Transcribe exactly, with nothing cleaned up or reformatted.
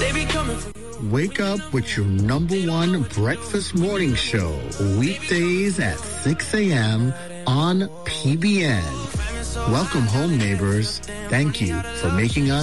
Wake up with your number one breakfast morning show, weekdays at six a.m. on P B N. Welcome home, neighbors. Thank you for making us